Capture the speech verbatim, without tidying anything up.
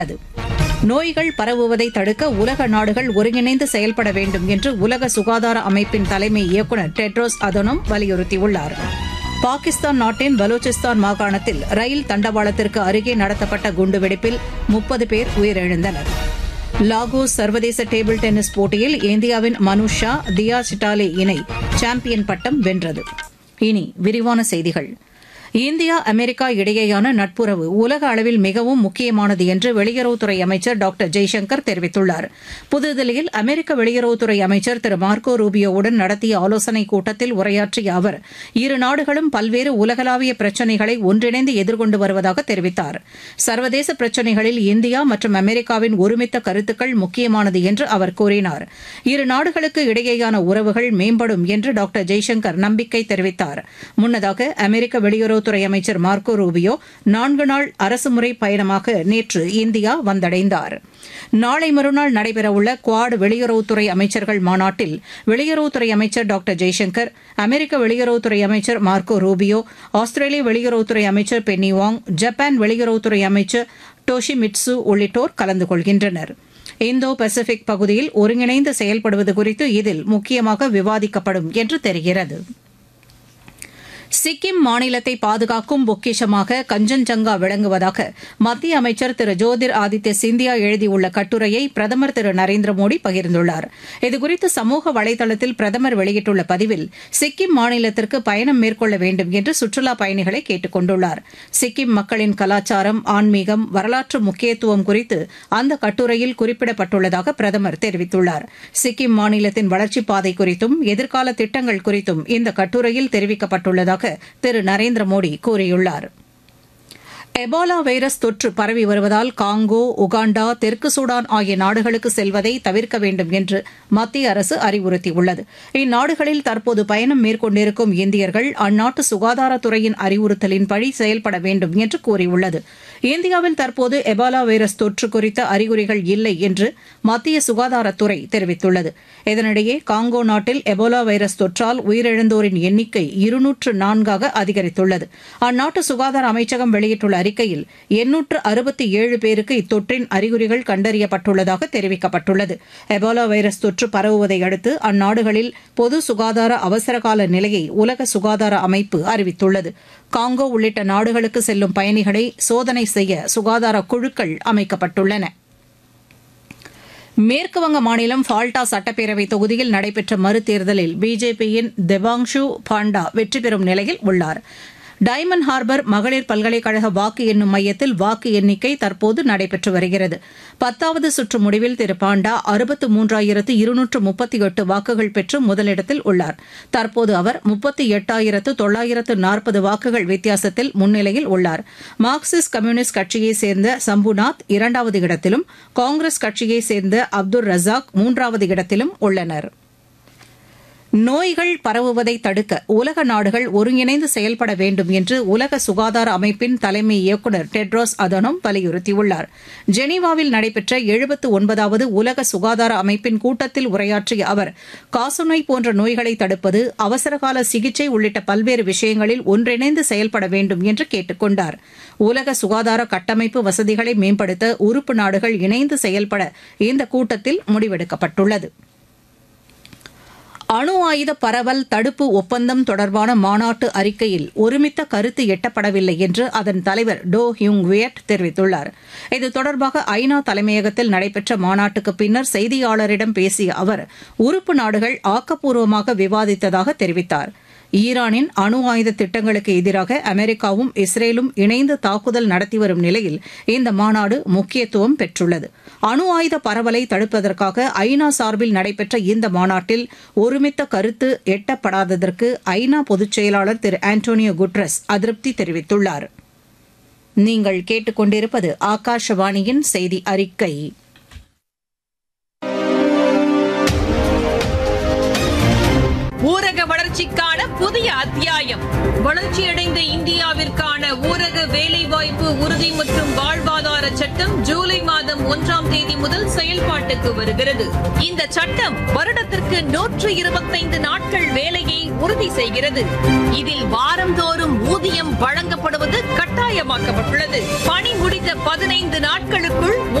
நோய்கள் பரவுவதை தடுக்க உலக நாடுகள் ஒருங்கிணைந்து செயல்பட வேண்டும் என்று உலக சுகாதார அமைப்பின் தலைமை இயக்குநர் டெட்ரோஸ் அதனோம் வலியுறுத்தியுள்ளார். பாகிஸ்தான் நாட்டின் பலூச்சிஸ்தான் மாகாணத்தில் ரயில் தண்டவாளத்திற்கு அருகே நடத்தப்பட்ட குண்டுவெடிப்பில் முப்பது பேர் உயிரிழந்தனர். லாகோஸ் சர்வதேச டேபிள் டென்னிஸ் போட்டியில் இந்தியாவின் மனுஷ் ஷா தியா சிட்டாலே இணை சாம்பியன் பட்டம் வென்றது. இனி விரிவான செய்திகள். இந்தியா அமெரிக்கா இடையேயான நட்புறவு உலக அளவில் மிகவும் முக்கியமானது என்று வெளியுறவுத்துறை அமைச்சர் டாக்டர் ஜெய்சங்கர் தெரிவித்துள்ளார். புதுதில்லியில் அமெரிக்க வெளியுறவுத்துறை அமைச்சர் திரு மார்க்கோ ரூபியோவுடன் நடத்திய ஆலோசனைக் கூட்டத்தில் உரையாற்றிய அவர் இரு நாடுகளும் பல்வேறு உலகளாவிய பிரச்சினைகளை ஒன்றிணைந்து எதிர்கொண்டு வருவதாக தெரிவித்தார். சர்வதேச பிரச்சினைகளில் இந்தியா மற்றும் அமெரிக்காவின் ஒருமித்த கருத்துக்கள் முக்கியமானது என்று அவர் கூறினார். இரு நாடுகளுக்கு இடையேயான உறவுகள் மேம்படும் என்று டாக்டர் ஜெய்சங்கர் நம்பிக்கை தெரிவித்தார். முன்னதாக அமெரிக்க வெளியுறவு துறை அமைச்சர் மார்க்கோ ரூபியோ நான்கு நாள் அரசுமுறை பயணமாக நேற்று இந்தியா வந்தடைந்தார். நாளை மறுநாள் நடைபெறவுள்ள குவாட் வெளியுறவுத்துறை அமைச்சர்கள் மாநாட்டில் வெளியுறவுத்துறை அமைச்சர் டாக்டர் ஜெய்சங்கர், அமெரிக்க வெளியுறவுத்துறை அமைச்சர் மார்க்கோ ரூபியோ, ஆஸ்திரேலிய வெளியுறவுத்துறை அமைச்சர் பென்னி வாங், ஜப்பான் வெளியுறவுத்துறை அமைச்சர் டோஷிமிட்சு உள்ளிட்டோர் கலந்து கொள்கின்றனர். இந்தோ பசிபிக் பகுதியில் ஒருங்கிணைந்து செயல்படுவது குறித்து இதில் முக்கியமாக விவாதிக்கப்படும் என்று தெரிகிறது. சிக்கிம் மாநிலத்தை பாதுகாக்கும் பொக்கிஷமாக கஞ்சன்ஜங்கா விளங்குவதாக மத்திய அமைச்சர் திரு ஜோதிர் ஆதித்ய சிந்தியா எழுதியுள்ள கட்டுரையை பிரதமர் திரு நரேந்திர மோடி பகிர்ந்துள்ளார். இதுகுறித்து சமூக வலைதளத்தில் பிரதமர் வெளியிட்டுள்ள பதிவில் சிக்கிம் மாநிலத்திற்கு பயணம் மேற்கொள்ள வேண்டும் என்று சுற்றுலாப் பயணிகளை கேட்டுக் கொண்டுள்ளார். சிக்கிம் மக்களின் கலாச்சாரம், ஆன்மீகம், வரலாற்று முக்கியத்துவம் குறித்து அந்த கட்டுரையில் குறிப்பிடப்பட்டுள்ளதாக பிரதமர் தெரிவித்துள்ளார். சிக்கிம் மாநிலத்தின் வளர்ச்சிப் பாதை குறித்தும் எதிர்கால திட்டங்கள் குறித்தும் இந்த கட்டுரையில் தெரிவிக்கப்பட்டுள்ளதாக திரு நரேந்திர மோடி கூறியுள்ளார். எபோலா வைரஸ் தொற்று பரவி வருவதால் காங்கோ, உகாண்டா, தெற்கு சூடான் ஆகிய நாடுகளுக்கு செல்வதை தவிர்க்க வேண்டும் என்று மத்திய அரசு அறிவுறுத்தியுள்ளது. இந்நாடுகளில் தற்போது பயணம் மேற்கொண்டிருக்கும் இந்தியர்கள் அந்நாட்டு சுகாதாரத்துறையின் அறிவுறுத்தலின்படி செயல்பட வேண்டும் என்று கூறியுள்ளது. இந்தியாவில் தற்போது எபோலா வைரஸ் தொற்று குறித்த அறிகுறிகள் இல்லை என்று மத்திய சுகாதாரத்துறை தெரிவித்துள்ளது. இதனிடையே காங்கோ நாட்டில் எபோலா வைரஸ் தொற்றால் உயிரிழந்தோரின் எண்ணிக்கை இருநூற்று நான்காக அதிகரித்துள்ளது. அந்நாட்டு சுகாதார அமைச்சகம் வெளியிட்டுள்ள அறிக்கையில் எண்ணூற்று அறுபத்தி ஏழு பேருக்கு இத்தொற்றின் அறிகுறிகள் கண்டறியப்பட்டுள்ளதாக தெரிவிக்கப்பட்டுள்ளது. எபோலா வைரஸ் தொற்று பரவுவதை அடுத்து அந்நாடுகளில் பொது சுகாதார அவசரகால நிலையை உலக சுகாதார அமைப்பு அறிவித்துள்ளது. காங்கோ உள்ளிட்ட நாடுகளுக்கு செல்லும் பயணிகளை சோதனை செய்ய சுகாதார குழுக்கள் அமைக்கப்பட்டுள்ளன. மேற்குவங்க மாநிலம் ஃபால்டா சட்டப்பேரவை தொகுதியில் நடைபெற்ற மறுதேர்தலில் பிஜேபியின் தேவாங்ஷு பாண்டா வெற்றி பெறும் நிலையில் உள்ளார். டைமண்ட் ஹார்பர் மகளிர் பல்கலைக்கழக வாக்கு எண்ணும் மையத்தில் வாக்கு எண்ணிக்கை தற்போது நடைபெற்று வருகிறது. பத்தாவது சுற்று முடிவில் திரு பாண்டா அறுபத்து மூன்றாயிரத்து இருநூற்று முப்பத்தி எட்டு வாக்குகள் பெற்று முதலிடத்தில் உள்ளார். தற்போது அவர் முப்பத்தி எட்டாயிரத்து தொள்ளாயிரத்து நாற்பது வாக்குகள் வித்தியாசத்தில் முன்னிலையில் உள்ளார். மார்க்சிஸ்ட் கம்யூனிஸ்ட் கட்சியைச் சேர்ந்த சம்புநாத் இரண்டாவது இடத்திலும், காங்கிரஸ் கட்சியைச் சேர்ந்த அப்துல் ரசாக் மூன்றாவது இடத்திலும் உள்ளனர். நோய்கள் பரவுவதை தடுக்க உலக நாடுகள் ஒருங்கிணைந்து செயல்பட வேண்டும் என்று உலக சுகாதார அமைப்பின் தலைமை இயக்குநர் டெட்ரோஸ் அதனோம் வலியுறுத்தியுள்ளார். ஜெனீவாவில் நடைபெற்ற எழுபத்து ஒன்பதாவது உலக சுகாதார அமைப்பின் கூட்டத்தில் உரையாற்றிய அவர் காசநோய் போன்ற நோய்களை தடுப்பது, அவசரகால சிகிச்சை உள்ளிட்ட பல்வேறு விஷயங்களில் ஒன்றிணைந்து செயல்பட வேண்டும் என்று கேட்டுக் கொண்டார். உலக சுகாதார கட்டமைப்பு வசதிகளை மேம்படுத்த உறுப்பு நாடுகள் இணைந்து செயல்பட இந்த கூட்டத்தில் முடிவெடுக்கப்பட்டுள்ளது. அணு ஆயுத பரவல் தடுப்பு ஒப்பந்தம் தொடர்பான மாநாட்டு அறிக்கையில் ஒருமித்த கருத்து எட்டப்படவில்லை என்று அதன் தலைவர் டோ ஹியூங் வியட் தெரிவித்துள்ளார். இது தொடர்பாக ஐநா தலைமையகத்தில் நடைபெற்ற மாநாட்டுக்கு பின்னர் செய்தியாளரிடம் பேசிய அவர் உறுப்பு நாடுகள் ஆக்கப்பூர்வமாக விவாதித்ததாக தெரிவித்தார். ஈரானின் அணு ஆயுத திட்டங்களுக்கு எதிராக அமெரிக்காவும் இஸ்ரேலும் இணைந்து தாக்குதல் நடத்தி வரும் நிலையில் இந்த மாநாடு முக்கியத்துவம் பெற்றுள்ளது. அணு ஆயுத பரவலை தடுப்பதற்காக ஐநா சார்பில் நடைபெற்ற இந்த மாநாட்டில் ஒருமித்த கருத்து எட்டப்படாததற்கு ஐநா பொதுச் செயலாளர் திரு ஆண்டோனியோ குட்ரஸ் அதிருப்தி தெரிவித்துள்ளார். நீங்கள் கேட்டுக்கொண்டிருப்பது ஆகாஷவாணியின் செய்தி அறிக்கை. ஊரக வளர்ச்சி வளர்ச்சிக்கான புதிய அத்தியாயம். வளர்ச்சியடைந்த இந்தியாவிற்கான ஊரக வேலைவாய்ப்பு உறுதி மற்றும் வாழ்வாதார சட்டம் ஜூலை மாதம் ஒன்றாம் தேதி முதல் செயல்பாட்டுக்கு வருகிறது. இந்த சட்டம் வருடத்திற்கு நூற்று இருபத்தைந்து நாட்கள் வேலையை உறுதி செய்கிறது. இதில் வாரந்தோறும் ஊதியம் வழங்கப்படுவது கட்டாயமாக்கப்பட்டுள்ளது. பணி முடிந்த பதினைந்து நாட்களுக்குள்